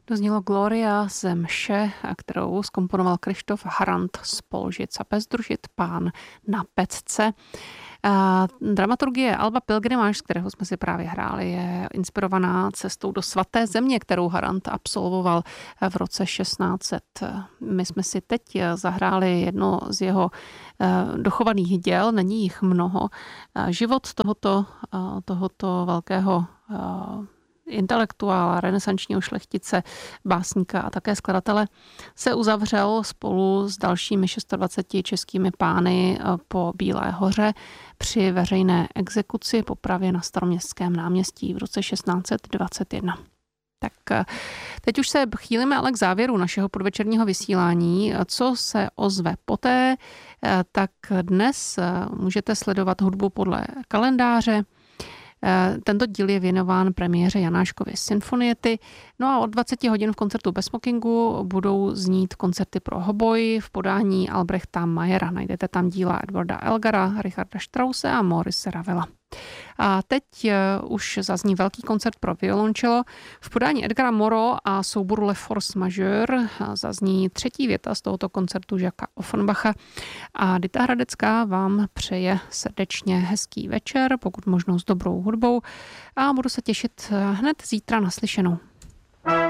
Doznělo Gloria ze mše, kterou zkomponoval Kryštof Harant z Polžic a Pezdružit Pán na pecce. Dramaturgie Alba Pilgrimage, z kterého jsme si právě hráli, je inspirovaná cestou do svaté země, kterou Harant absolvoval v roce 1600. My jsme si teď zahráli jedno z jeho dochovaných děl, není jich mnoho. Život tohoto velkého intelektuála, renesančního šlechtice, básníka a také skladatele se uzavřel spolu s dalšími 26 českými pány po Bílé hoře při veřejné exekuci popravě na Staroměstském náměstí v roce 1621. Tak teď už se chýlíme ale k závěru našeho podvečerního vysílání. Co se ozve poté, tak dnes můžete sledovat hudbu podle kalendáře. Tento díl je věnován premiéře Janáčkovy symfoniety. No a od 20 hodin v koncertu bez smokingu budou znít koncerty pro hoboj v podání Albrechta Mayera. Najdete tam díla Edwarda Elgara, Richarda Strause a Maurice Ravela. A teď už zazní velký koncert pro violoncello v podání Edgara Moreau a souboru Le Force Majeure. Zazní třetí věta z tohoto koncertu Jacquesa Offenbacha. A Dita Hradecká vám přeje srdečně hezký večer, pokud možno s dobrou hudbou, a budu se těšit hned zítra naslyšenou.